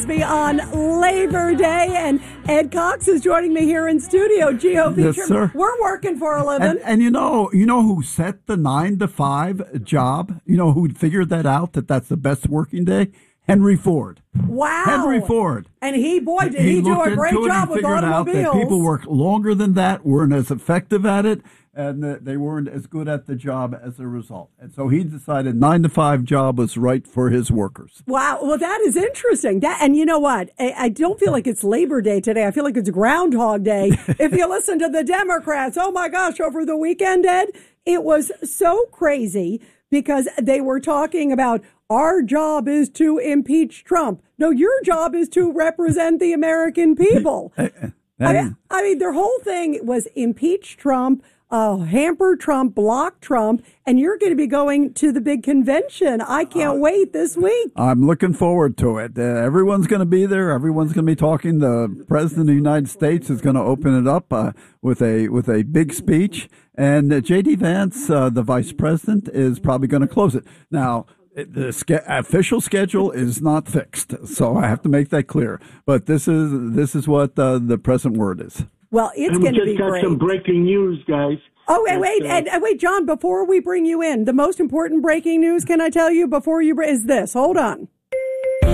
Me on Labor Day, and Ed Cox is joining me here in studio. GOP Yes, Chairman. sir. We're working for a living. And you know who set the 9 to 5 job? You know who figured that out? That's the best working day? Henry Ford. Wow. Henry Ford. And he do a great job with automobiles. Out that people work longer than that, weren't as effective at it, and they weren't as good at the job as a result. And so he decided 9 to 5 job was right for his workers. Wow. Well, that is interesting. And you know what? I don't feel like it's Labor Day today. I feel like it's Groundhog Day. If you listen to the Democrats, oh my gosh, over the weekend, Ed, it was so crazy because they were talking about our job is to impeach Trump. No, your job is to represent the American people. I mean, their whole thing was impeach Trump, hamper Trump, block Trump, and you're going to be going to the big convention. I can't wait this week. I'm looking forward to it. Everyone's going to be there. Everyone's going to be talking. The President of the United States is going to open it up with a big speech, and J.D. Vance, the Vice President, is probably going to close it. Now, the official schedule is not fixed, so I have to make that clear. But this is what the present word is. Well, it's going to be great. We just got some breaking news, guys. Oh, wait, John, before we bring you in, the most important breaking news, can I tell you, is this. Hold on.